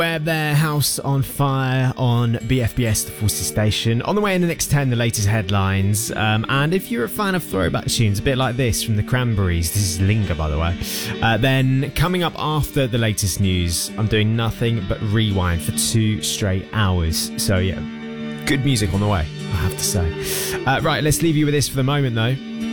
Web there, House on Fire on BFBS, the Forces Station. On the way in the next 10, the latest headlines. And if you're a fan of throwback tunes, a bit like this from the Cranberries, this is Linger, by the way. Then coming up after the latest news, I'm doing nothing but rewind for 2 straight hours. So yeah, good music on the way, I have to say. Right, let's leave you with this for the moment though.